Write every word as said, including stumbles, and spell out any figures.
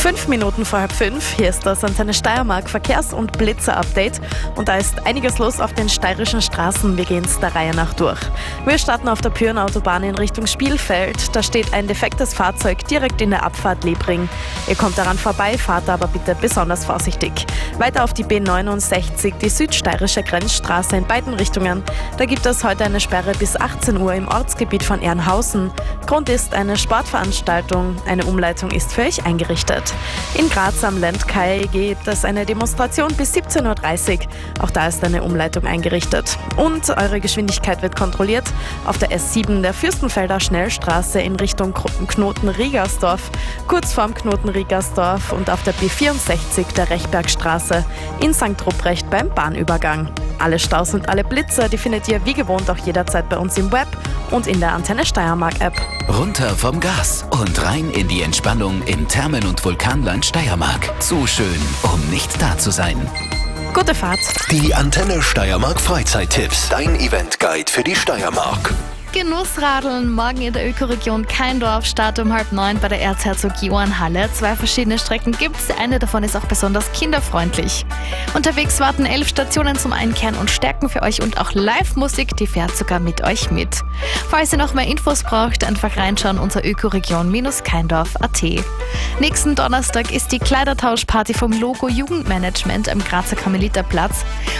Fünf Minuten vor halb fünf, hier ist das Antenne Steiermark Verkehrs- und Blitzer-Update und da ist einiges los auf den steirischen Straßen. Wir gehen es der Reihe nach durch. Wir starten auf der Pyrenautobahn in Richtung Spielfeld. Da steht ein defektes Fahrzeug direkt in der Abfahrt Lebring. Ihr kommt daran vorbei, fahrt aber bitte besonders vorsichtig. Weiter auf die B neunundsechzig, die südsteirische Grenzstraße in beiden Richtungen. Da gibt es heute eine Sperre bis achtzehn Uhr im Ortsgebiet von Ernhausen. Grund ist eine Sportveranstaltung. Eine Umleitung ist für euch eingerichtet. In Graz am Lendkai gibt es eine Demonstration bis siebzehn Uhr dreißig. Auch da ist eine Umleitung eingerichtet. Und eure Geschwindigkeit wird kontrolliert auf der S sieben der Fürstenfelder Schnellstraße in Richtung Knoten Riegersdorf, kurz vorm Knoten Riegersdorf und auf der B vierundsechzig der Rechbergstraße in Sankt Ruprecht beim Bahnübergang. Alle Staus und alle Blitzer, die findet ihr wie gewohnt auch jederzeit bei uns im Web und in der Antenne Steiermark App. Runter vom Gas und rein in die Entspannung im Thermen- und Vulkanland Steiermark. Zu schön, um nicht da zu sein. Gute Fahrt! Die Antenne Steiermark Freizeittipps. Dein Eventguide für die Steiermark. Genussradeln, morgen in der Ökoregion Keindorf, Start um halb neun bei der Erzherzog-Johann-Halle. Zwei verschiedene Strecken gibt's, eine davon ist auch besonders kinderfreundlich. Unterwegs warten elf Stationen zum Einkehren und Stärken für euch und auch Live-Musik, die fährt sogar mit euch mit. Falls ihr noch mehr Infos braucht, einfach reinschauen unter ökoregion-keindorf punkt at. Nächsten Donnerstag ist die Kleidertauschparty vom Logo Jugendmanagement am Grazer Karmeliterplatz.